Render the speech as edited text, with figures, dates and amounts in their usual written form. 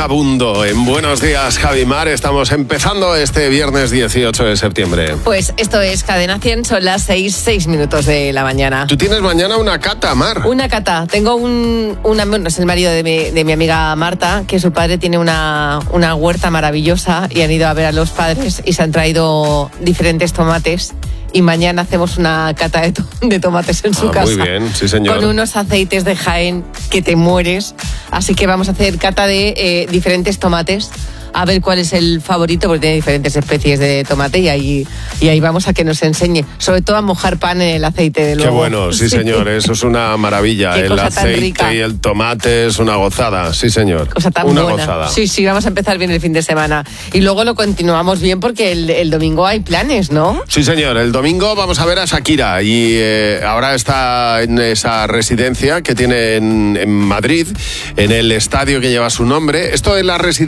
vagabundo. En Buenos Días, Javi Mar. Estamos empezando este viernes 18 de septiembre. Pues esto es Cadena 100, son las 6 minutos de la mañana. Tú tienes mañana una cata, Mar. Una cata. Tengo bueno, es el marido de mi amiga Marta, que su padre tiene una huerta maravillosa y han ido a ver a los padres y se han traído diferentes tomates. Y mañana hacemos una cata de tomates en su casa. Muy bien, sí señor. Con unos aceites de Jaén que te mueres. Así que vamos a hacer cata de diferentes tomates. A ver cuál es el favorito, porque tiene diferentes especies de tomate y ahí vamos a que nos enseñe. Sobre todo a mojar pan en el aceite de luego. Qué bueno, sí señor, eso es una maravilla. Qué el aceite y el tomate es una gozada, sí señor. Cosa tan una buena. Gozada. Sí, vamos a empezar bien el fin de semana. Y luego lo continuamos bien porque el domingo hay planes, ¿no? Sí señor, el domingo vamos a ver a Shakira y ahora está en esa residencia que tiene en Madrid, en el estadio que lleva su nombre. Esto de la residencia